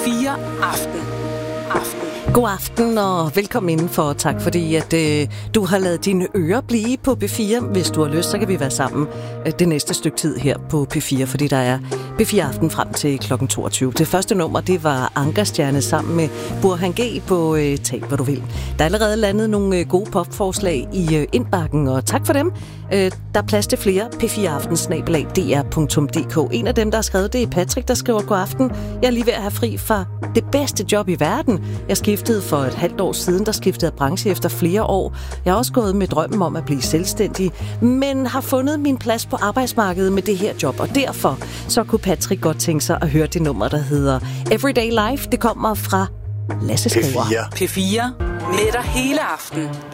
P4 Aften. God aften og velkommen indenfor. Tak fordi at du har ladet dine ører blive på P4. Hvis du har lyst, så kan vi være sammen det næste stykke tid her på P4, fordi der er P4 Aften frem til kl. 22. Det første nummer, det var Ankerstjerne sammen med Burhan G på Tag, hvor du vil. Der er allerede landet nogle gode popforslag i indbakken, og tak for dem. Der er plads til flere. p4aften@dr.dk. En af dem, der har skrevet, det er Patrick, der skriver: God aften. Jeg er lige ved at have fri fra det bedste job i verden. Jeg skiftede for et halvt år siden, der skiftede jeg branche efter flere år. Jeg har også gået med drømmen om at blive selvstændig, men har fundet min plads på arbejdsmarkedet med det her job, og derfor så kunne Patrick godt tænke sig at høre det nummer, der hedder Everyday Life. Det kommer fra Lasse Skriver. P4 med dig hele aften